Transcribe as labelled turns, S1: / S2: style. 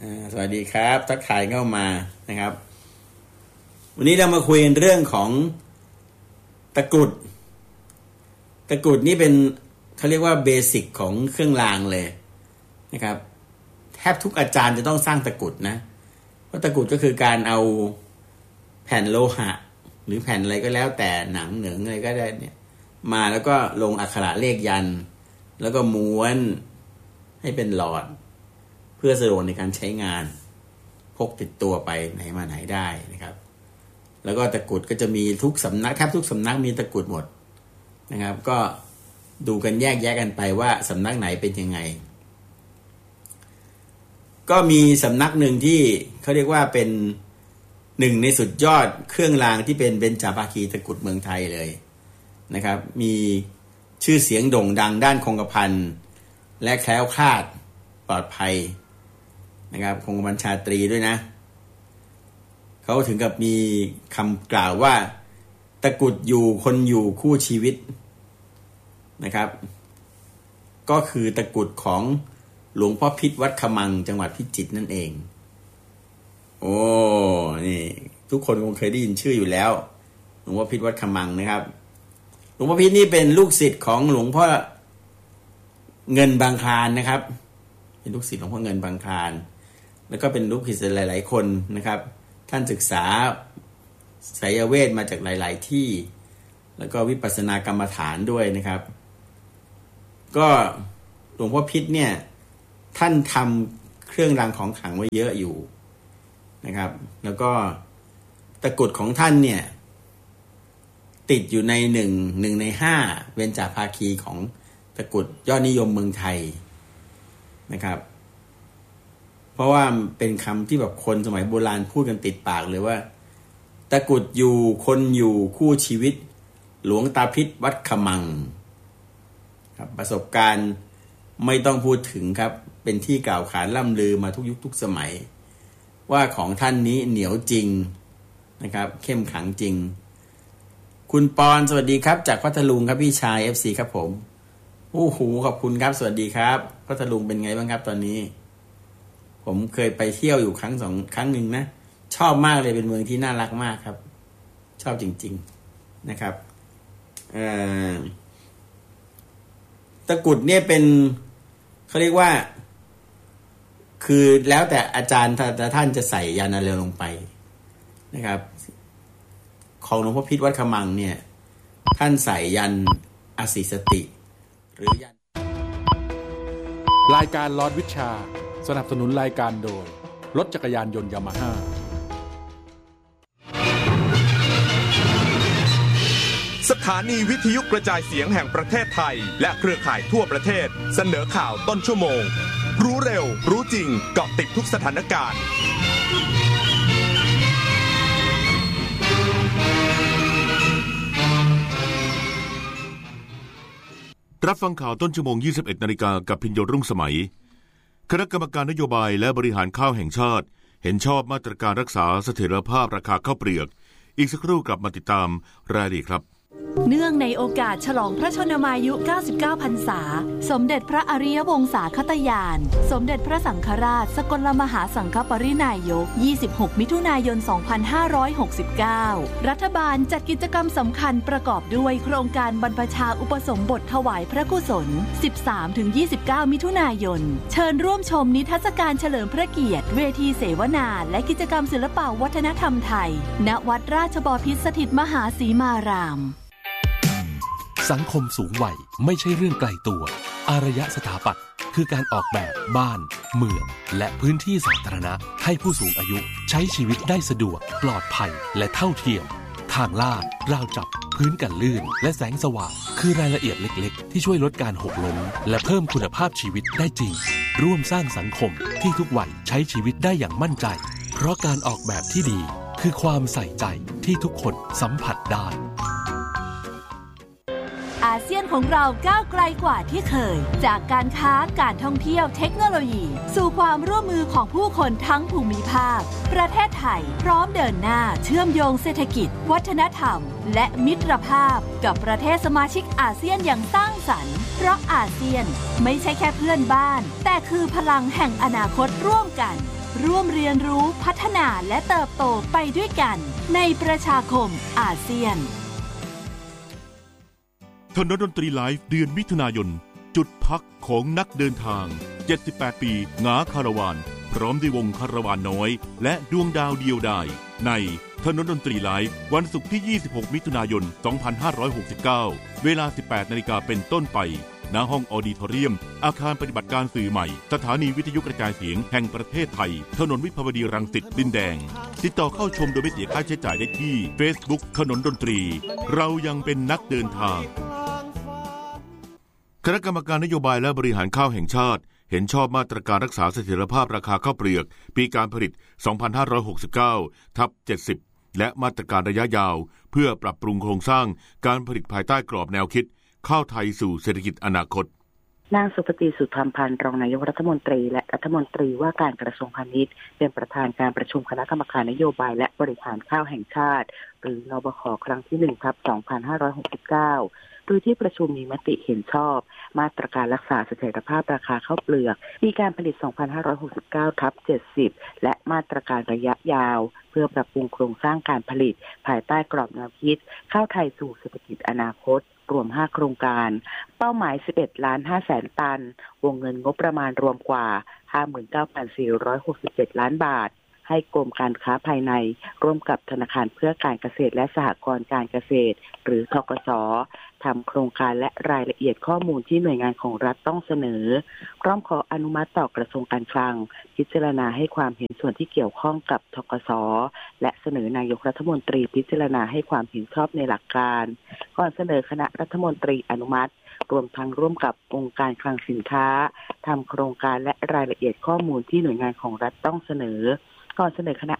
S1: สวัสดีครับทักทายเข้ามานะครับวันนี้เรามาคุยกันเรื่องของตะกรุดนี่เป็นเขาเรียกว่าเบสิกของเครื่องรางเลยนะครับแทบทุกอาจารย์จะต้องสร้างตะกรุดนะเพราะตะกรุดก็คือการเอาแผ่นโลหะหรือแผ่นอะไรก็แล้วแต่หนังเหนืองอะไรก็ได้เนี่ยมาแล้วก็ลงอักขระเลขยันต์แล้วก็ม้วนให้เป็นหลอดเพื่อสะดวกในการใช้งานพกติดตัวไปไหนมาไหนได้นะครับแล้วก็ตะกรุดก็จะมีทุกสำนักแทบทุกสำนักมีตะกรุดหมดนะครับก็ดูกันแยกแยะกันไปว่าสำนักไหนเป็นยังไงก็มีสำนักหนึ่งที่เขาเรียกว่าเป็นหนึ่งในสุดยอดเครื่องรางที่เป็นเบญจภาคีตะกรุดเมืองไทยเลยนะครับมีชื่อเสียงโด่งดังด้านคงกระพันและแคล้วคลาดปลอดภัยนะครับคงกระพันชาตรีด้วยนะเขาถึงกับมีคำกล่าวว่าตะกรุดอยู่คนอยู่คู่ชีวิตนะครับก็คือตะกรุดของหลวงพ่อพิษวัดขมังจังหวัดพิจิตรนั่นเองโอ้นี่ทุกคนคงเคยได้ยินชื่ออยู่แล้วหลวงพ่อพิษวัดขมังนะครับหลวงพ่อพิษนี่เป็นลูกศิษย์ของหลวงพ่อเงินบางคลานนะครับเป็นลูกศิษย์หลวงพ่อเงินบางคลานแล้วก็เป็นลูกศิษย์หลายๆคนนะครับท่านศึกษาไสยเวทมาจากหลายๆที่แล้วก็วิปัสสนากรรมฐานด้วยนะครับก็หลวงพ่อพิษเนี่ยท่านทำเครื่องรางของขลังไว้เยอะอยู่นะครับแล้วก็ตะกรุดของท่านเนี่ยติดอยู่ในหนึ่งในห้าเบญจภาคีของตะกรุดยอดนิยมเมืองไทยนะครับเพราะว่าเป็นคำที่แบบคนสมัยโบราณพูดกันติดปากเลยว่าตะกรุดอยู่คนอยู่คู่ชีวิตหลวงตาพิษวัดขมังครับประสบการณ์ไม่ต้องพูดถึงครับเป็นที่กล่าวขานล่ำลือมาทุกยุคทุกสมัยว่าของท่านนี้เหนียวจริงนะครับเข้มขังจริงคุณปอนสวัสดีครับจากพัทลุงครับพี่ชาย FC ครับผมโอ้โหขอบคุณครับสวัสดีครับพัทลุงเป็นไงบ้างครับตอนนี้ผมเคยไปเที่ยวอยู่ครั้งหนึ่งนะชอบมากเลยเป็นเมืองที่น่ารักมากครับชอบจริงๆนะครับตะกรุดเนี่ยเป็นเขาเรียกว่าคือแล้วแต่อาจารย์ท่านจะใส่ยันอะไรลงไปนะครับของหลวงพ่อพิษวัดขมังเนี่ยท่านใส่ยันอสิสติหรือยัน
S2: รายการลอดวิชาสนับสนุนรายการโดยรถจักรยานยนต์ยามาฮ่า
S3: สถานีวิทยุกระจายเสียงแห่งประเทศไทยและเครือข่ายทั่วประเทศเสนอข่าวต้นชั่วโมงรู้เร็วรู้จริงเกาะติดทุกสถานการณ์
S4: รับฟังข่าวต้นชั่วโมง 21 นาฬิกากับพิญโยรุ่งสมัยคณะกรรมการนโยบายและบริหารข้าวแห่งชาติเห็นชอบมาตรการรักษาเสถียรภาพราคาข้าวเปลือกอีกสักครู่กลับมาติดตามรายละเอียดครับ
S5: เนื่องในโอกาสฉลองพระชนมายุ 99 พรรษาสมเด็จพระอริยวงศาคตญาณสมเด็จพระสังฆราชสกลมหาสังฆปรินายก 26 มิถุนายน 2569 รัฐบาลจัดกิจกรรมสำคัญประกอบด้วยโครงการบรรพชาอุปสมบทถวายพระกุศล 13-29 มิถุนายนเชิญร่วมชมนิทรรศการเฉลิมพระเกียรติเวทีเสวนาและกิจกรรมศิลปวัฒนธรรมไทยณวัดราชบพิตรสถิตมหาสีมาราม
S6: สังคมสูงวัยไม่ใช่เรื่องไกลตัวอารยสถาปัตย์คือการออกแบบบ้านเมืองและพื้นที่สาธารณะให้ผู้สูงอายุใช้ชีวิตได้สะดวกปลอดภัยและเท่าเทียมทางลาดราวจับพื้นกันลื่นและแสงสว่างคือรายละเอียดเล็กๆที่ช่วยลดการหกล้มและเพิ่มคุณภาพชีวิตได้จริงร่วมสร้างสังคมที่ทุกวัยใช้ชีวิตได้อย่างมั่นใจเพราะการออกแบบที่ดีคือความใส่ใจที่ทุกคนสัมผัสได้
S5: อาเซียนของเราก้าวไกลกว่าที่เคยจากการค้าการท่องเที่ยวเทคโนโลยีสู่ความร่วมมือของผู้คนทั้งภูมิภาคประเทศไทยพร้อมเดินหน้าเชื่อมโยงเศรษฐกิจวัฒนธรรมและมิตรภาพกับประเทศสมาชิกอาเซียนอย่างสร้างสรรค์เพราะอาเซียนไม่ใช่แค่เพื่อนบ้านแต่คือพลังแห่งอนาคตร่วมกันร่วมเรียนรู้พัฒนาและเติบโตไปด้วยกันในประชาคมอาเซียน
S4: ถนนดนตรีไลฟ์เดือนมิถุนายนจุดพักของนักเดินทาง78ปีหงาคาราวานพร้อมด้วยวงคาราวานน้อยและดวงดาวเดียวดายในถนนดนตรีไลฟ์วันศุกร์ที่26มิถุนายน2569เวลา 18 นาฬิกาเป็นต้นไปณห้องออดิทอเรียมอาคารปฏิบัติการสื่อใหม่สถานีวิทยุกระจายเสียงแห่งประเทศไทยถนนวิภาวดีรังสิตดินแดงติดต่อเข้าชมโดยไม่เสียค่าใช้จ่ายได้ที่ Facebook ถนนดนตรีเรายังเป็นนักเดินทางคณะกรรมการนโยบายและบริหารข้าวแห่งชาติเห็นชอบมาตรการรักษาเสถียรภาพราคาข้าวเปลือกปีการผลิต 2569/70 และมาตรการระยะยาวเพื่อปรับปรุงโครงสร้างการผลิตภายใต้กรอบแนวคิดข้าวไทยสู่เศรษฐกิจอนาคต
S7: นางสุปฏิสุธรรมพันธ์รองนายกรัฐมนตรีและรัฐมนตรีว่าการกระทรวงพาณิชย์เป็นประธานการประชุมคณะกรรมการนโยบายและบริหารข้าวแห่งชาติหรือนบขครั้งที่ 1/2569 โดยที่ประชุมมีมติเห็นชอบมาตรการรักษาเสถียรภาพราคาข้าวเปลือกปีการผลิต 2569/70 และมาตรการระยะยาวเพื่อปรับปรุงโครงสร้างการผลิตภายใต้กรอบแนวคิดข้าวไทยสู่เศรษฐกิจอนาคตรวม5โครงการเป้าหมาย 11.5 ตันวงเงินงบประมาณรวมกว่า 59,467 ล้านบาทให้กรมการค้าภายในร่วมกับธนาคารเพื่อการเกษตรและสหกรณ์การเกษตรหรือธกส.ทำโครงการและรายละเอียดข้อมูลที่หน่วยงานของรัฐต้องเสนอพร้อมขออนุมัติต่อกระทรวงการคลังพิจารณาให้ความเห็นส่วนที่เกี่ยวข้องกับธกส.และเสนอนายกรัฐมนตรีพิจารณาให้ความเห็นชอบในหลักการก่อนเสนอคณะรัฐมนตรีอนุมัติรวมทั้งร่วมกับองค์การคลังสินค้าทำโครงการและรายละเอียดข้อมูลที่หน่วยงานของรัฐต้องเสนอก่อนเสนอคณะ